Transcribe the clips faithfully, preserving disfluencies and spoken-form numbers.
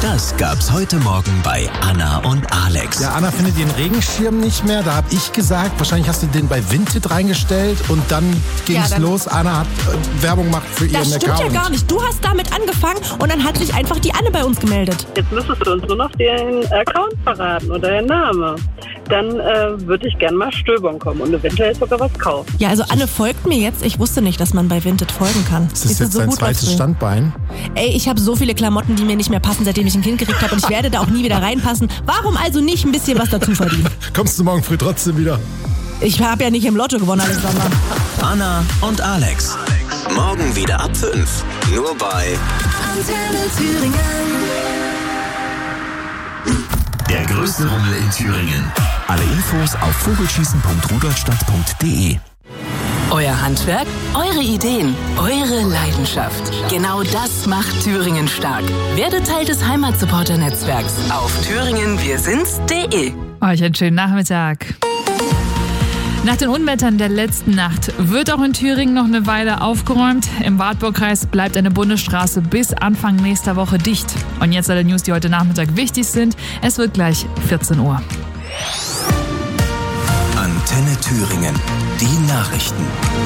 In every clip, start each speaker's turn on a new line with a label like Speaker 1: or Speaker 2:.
Speaker 1: Das gab's heute Morgen bei Anna und Alex.
Speaker 2: Ja, Anna findet ihren Regenschirm nicht mehr. Da habe ich gesagt, wahrscheinlich hast du den bei Vinted reingestellt und dann ging's
Speaker 3: Ja, dann
Speaker 2: los. Anna hat äh, Werbung gemacht für ihren
Speaker 3: Das stimmt
Speaker 2: Account.
Speaker 3: ja gar nicht. Du hast damit angefangen und dann hat sich einfach die Anne bei uns gemeldet.
Speaker 4: Jetzt müsstest du uns nur noch den Account verraten oder den Namen. Dann äh, würde ich gerne mal stöbern kommen und eventuell sogar was kaufen.
Speaker 3: Ja, also Anne folgt mir jetzt. Ich wusste nicht, dass man bei Vinted folgen kann.
Speaker 2: Ist das
Speaker 3: Siehst du,
Speaker 2: jetzt
Speaker 3: so
Speaker 2: dein
Speaker 3: gut
Speaker 2: zweites
Speaker 3: läuft's.
Speaker 2: Standbein?
Speaker 3: Ey, ich habe so viele Klamotten, die mir nicht mehr passen, seitdem ich ein Kind gekriegt habe und ich werde da auch nie wieder reinpassen. Warum also nicht ein bisschen was dazu verdienen?
Speaker 2: Kommst du morgen früh trotzdem wieder?
Speaker 3: Ich habe ja nicht im Lotto gewonnen, Alexander.
Speaker 1: Anna und Alex. Morgen wieder ab fünf. Nur bei
Speaker 5: Antenne Thüringen.
Speaker 1: Der größte Rummel in Thüringen. Alle Infos auf vogelschießen punkt rudolstadt punkt de.
Speaker 6: Euer Handwerk, eure Ideen, eure Leidenschaft. Genau das macht Thüringen stark. Werdet Teil des Heimatsupporter-Netzwerks auf thüringen wir sind's punkt de.
Speaker 7: Euch einen schönen Nachmittag. Nach den Unwettern der letzten Nacht wird auch in Thüringen noch eine Weile aufgeräumt. Im Wartburgkreis bleibt eine Bundesstraße bis Anfang nächster Woche dicht. Und jetzt alle News, die heute Nachmittag wichtig sind. Es wird gleich vierzehn Uhr.
Speaker 1: Antenne Thüringen. Die Nachrichten.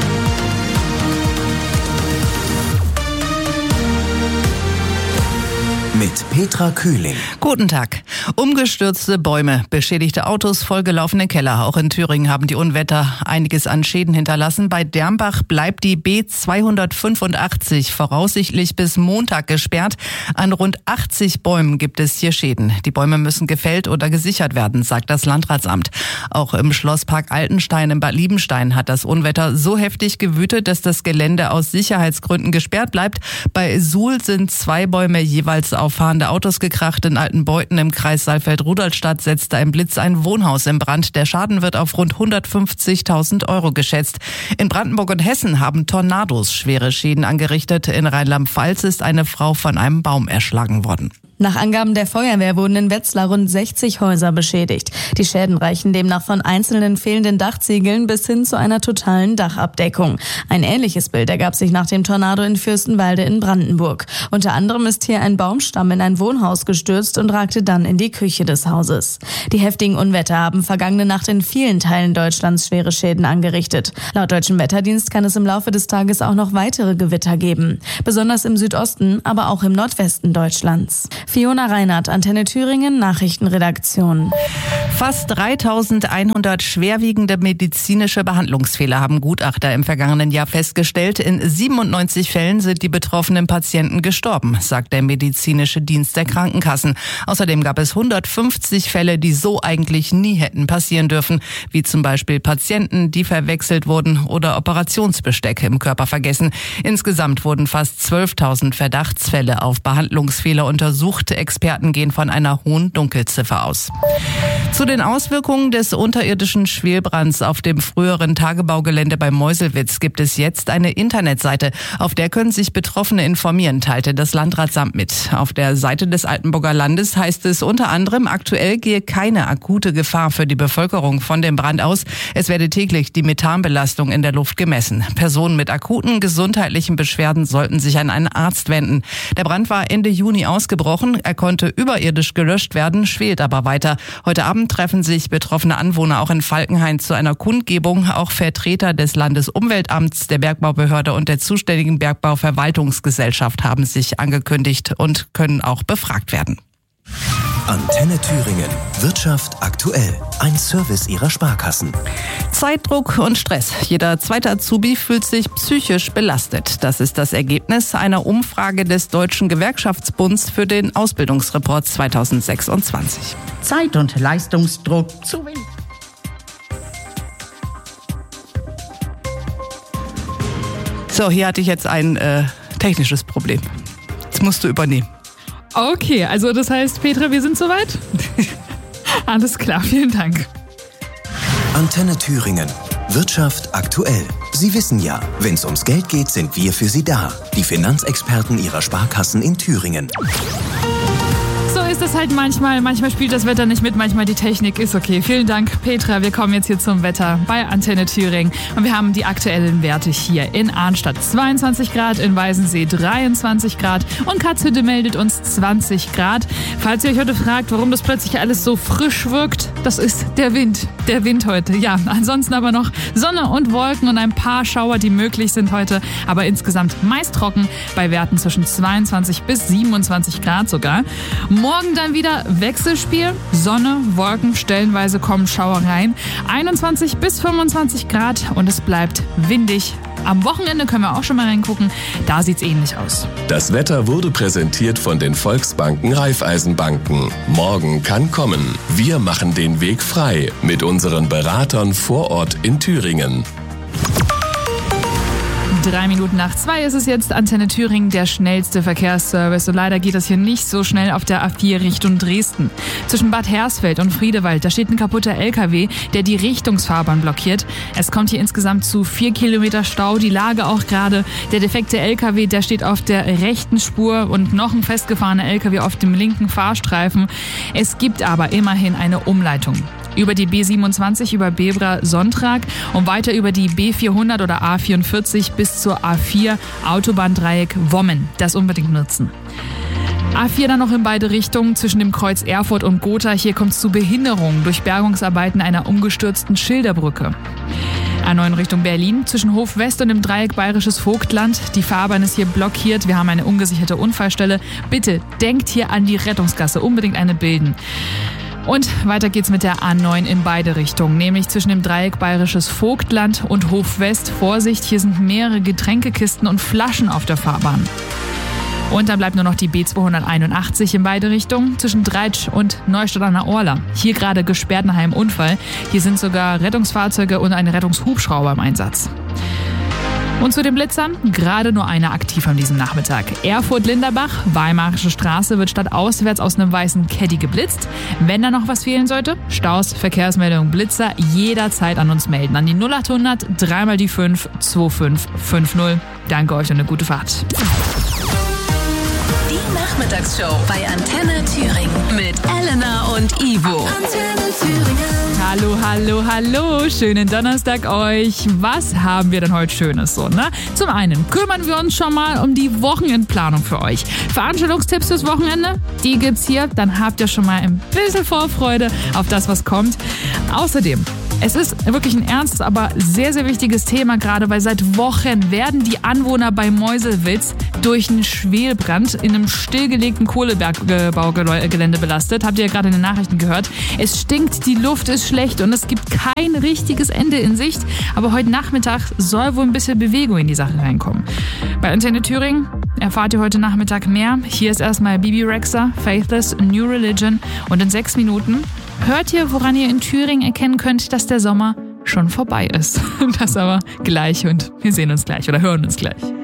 Speaker 1: Mit Petra Kühling.
Speaker 8: Guten Tag. Umgestürzte Bäume, beschädigte Autos, vollgelaufene Keller. Auch in Thüringen haben die Unwetter einiges an Schäden hinterlassen. Bei Dermbach bleibt die B zweihundertfünfundachtzig voraussichtlich bis Montag gesperrt. An rund achtzig Bäumen gibt es hier Schäden. Die Bäume müssen gefällt oder gesichert werden, sagt das Landratsamt. Auch im Schlosspark Altenstein in Bad Liebenstein hat das Unwetter so heftig gewütet, dass das Gelände aus Sicherheitsgründen gesperrt bleibt. Bei Suhl sind zwei Bäume jeweils auf fahrende Autos gekracht. In Altenbeuthen im Kreis Saalfeld-Rudolstadt setzte ein Blitz ein Wohnhaus in Brand. Der Schaden wird auf rund hundertfünfzigtausend Euro geschätzt. In Brandenburg und Hessen haben Tornados schwere Schäden angerichtet. In Rheinland-Pfalz ist eine Frau von einem Baum erschlagen worden.
Speaker 9: Nach Angaben der Feuerwehr wurden in Wetzlar rund sechzig Häuser beschädigt. Die Schäden reichen demnach von einzelnen fehlenden Dachziegeln bis hin zu einer totalen Dachabdeckung. Ein ähnliches Bild ergab sich nach dem Tornado in Fürstenwalde in Brandenburg. Unter anderem ist hier ein Baumstamm in ein Wohnhaus gestürzt und ragte dann in die Küche des Hauses. Die heftigen Unwetter haben vergangene Nacht in vielen Teilen Deutschlands schwere Schäden angerichtet. Laut Deutschem Wetterdienst kann es im Laufe des Tages auch noch weitere Gewitter geben. Besonders im Südosten, aber auch im Nordwesten Deutschlands. Fiona Reinhardt, Antenne Thüringen, Nachrichtenredaktion.
Speaker 8: Fast dreitausendeinhundert schwerwiegende medizinische Behandlungsfehler haben Gutachter im vergangenen Jahr festgestellt. In siebenundneunzig Fällen sind die betroffenen Patienten gestorben, sagt der medizinische Dienst der Krankenkassen. Außerdem gab es hundertfünfzig Fälle, die so eigentlich nie hätten passieren dürfen, wie zum Beispiel Patienten, die verwechselt wurden oder Operationsbesteck im Körper vergessen. Insgesamt wurden fast zwölftausend Verdachtsfälle auf Behandlungsfehler untersucht. Experten gehen von einer hohen Dunkelziffer aus. Zu den Auswirkungen des unterirdischen Schwelbrands auf dem früheren Tagebaugelände bei Meuselwitz gibt es jetzt eine Internetseite. Auf der können sich Betroffene informieren, teilte das Landratsamt mit. Auf der Seite des Altenburger Landes heißt es unter anderem, aktuell gehe keine akute Gefahr für die Bevölkerung von dem Brand aus. Es werde täglich die Methanbelastung in der Luft gemessen. Personen mit akuten gesundheitlichen Beschwerden sollten sich an einen Arzt wenden. Der Brand war Ende Juni ausgebrochen. Er konnte überirdisch gelöscht werden, schwelt aber weiter. Heute Abend treffen sich betroffene Anwohner auch in Falkenhain zu einer Kundgebung. Auch Vertreter des Landesumweltamts, der Bergbaubehörde und der zuständigen Bergbauverwaltungsgesellschaft haben sich angekündigt und können auch befragt werden.
Speaker 1: Antenne Thüringen. Wirtschaft aktuell. Ein Service ihrer Sparkassen.
Speaker 8: Zeitdruck und Stress. Jeder zweite Azubi fühlt sich psychisch belastet. Das ist das Ergebnis einer Umfrage des Deutschen Gewerkschaftsbunds für den Ausbildungsreport zweitausendsechsundzwanzig.
Speaker 10: Zeit- und Leistungsdruck zu wenig.
Speaker 8: So, hier hatte ich jetzt ein äh, technisches Problem. Jetzt musst du übernehmen.
Speaker 7: Okay, also das heißt, Petra, wir sind soweit? Alles klar, vielen Dank.
Speaker 1: Antenne Thüringen. Wirtschaft aktuell. Sie wissen ja, wenn es ums Geld geht, sind wir für Sie da. Die Finanzexperten Ihrer Sparkassen in Thüringen.
Speaker 7: So ist ist das halt manchmal. Manchmal spielt das Wetter nicht mit, manchmal die Technik. Ist okay. Vielen Dank, Petra. Wir kommen jetzt hier zum Wetter bei Antenne Thüringen. Und wir haben die aktuellen Werte hier in Arnstadt. zweiundzwanzig Grad, in Weißensee dreiundzwanzig Grad und Katzhütte meldet uns zwanzig Grad. Falls ihr euch heute fragt, warum das plötzlich alles so frisch wirkt, das ist der Wind. Der Wind heute. Ja, ansonsten aber noch Sonne und Wolken und ein paar Schauer, die möglich sind heute. Aber insgesamt meist trocken bei Werten zwischen zweiundzwanzig bis siebenundzwanzig Grad sogar. Morgen dann wieder Wechselspiel. Sonne, Wolken, stellenweise kommen Schauer rein. einundzwanzig bis fünfundzwanzig Grad und es bleibt windig. Am Wochenende können wir auch schon mal reingucken. Da sieht's ähnlich aus.
Speaker 11: Das Wetter wurde präsentiert von den Volksbanken Raiffeisenbanken. Morgen kann kommen. Wir machen den Weg frei mit unseren Beratern vor Ort in Thüringen.
Speaker 7: Drei Minuten nach zwei ist es jetzt. Antenne Thüringen, der schnellste Verkehrsservice. Und leider geht das hier nicht so schnell auf der A vier Richtung Dresden. Zwischen Bad Hersfeld und Friedewald, da steht ein kaputter L K W, der die Richtungsfahrbahn blockiert. Es kommt hier insgesamt zu vier Kilometer Stau. Die Lage auch gerade. Der defekte L K W, der steht auf der rechten Spur und noch ein festgefahrener L K W auf dem linken Fahrstreifen. Es gibt aber immerhin eine Umleitung. Über die B siebenundzwanzig über Bebra-Sonntag und weiter über die B vierhundert oder A vierundvierzig bis zur A vier Autobahndreieck Wommen. Das unbedingt nutzen. A vier dann noch in beide Richtungen zwischen dem Kreuz Erfurt und Gotha. Hier kommt es zu Behinderungen durch Bergungsarbeiten einer umgestürzten Schilderbrücke. A neun Richtung Berlin, zwischen Hof West und dem Dreieck Bayerisches Vogtland. Die Fahrbahn ist hier blockiert. Wir haben eine ungesicherte Unfallstelle. Bitte denkt hier an die Rettungsgasse. Unbedingt eine bilden. Und weiter geht's mit der A neun in beide Richtungen, nämlich zwischen dem Dreieck Bayerisches Vogtland und Hof West. Vorsicht, hier sind mehrere Getränkekisten und Flaschen auf der Fahrbahn. Und dann bleibt nur noch die B zweihunderteinundachtzig in beide Richtungen, zwischen Dreitsch und Neustadt an der Orla. Hier gerade gesperrt nach einem Unfall. Hier sind sogar Rettungsfahrzeuge und ein Rettungshubschrauber im Einsatz. Und zu den Blitzern, gerade nur einer aktiv an diesem Nachmittag. Erfurt-Linderbach, Weimarische Straße wird stadtauswärts aus einem weißen Caddy geblitzt. Wenn da noch was fehlen sollte, Staus, Verkehrsmeldung, Blitzer, jederzeit an uns melden. An die null achthundert, dreimal die fünf, zwei fünf fünf null. Danke euch und eine gute Fahrt.
Speaker 6: Die Nachmittagsshow bei Antenne Thüringen mit Elena und Ivo.
Speaker 5: Antenne Thüringen.
Speaker 7: Hallo, hallo, hallo. Schönen Donnerstag euch. Was haben wir denn heute Schönes so, ne? Zum einen kümmern wir uns schon mal um die Wochenendplanung für euch. Veranstaltungstipps fürs Wochenende, die gibt's hier. Dann habt ihr schon mal ein bisschen Vorfreude auf das, was kommt. Außerdem, es ist wirklich ein ernstes, aber sehr, sehr wichtiges Thema gerade, weil seit Wochen werden die Anwohner bei Meuselwitz durch einen Schwelbrand in einem stillgelegten Kohlebergbaugelände belastet. Habt ihr ja gerade in den Nachrichten gehört. Es stinkt, die Luft ist schlecht und es gibt kein richtiges Ende in Sicht. Aber heute Nachmittag soll wohl ein bisschen Bewegung in die Sache reinkommen. Bei Antenne Thüringen erfahrt ihr heute Nachmittag mehr. Hier ist erstmal Bibi Rexha, Faithless, New Religion. Und in sechs Minuten hört ihr, woran ihr in Thüringen erkennen könnt, dass der Sommer schon vorbei ist. Das aber gleich und wir sehen uns gleich oder hören uns gleich.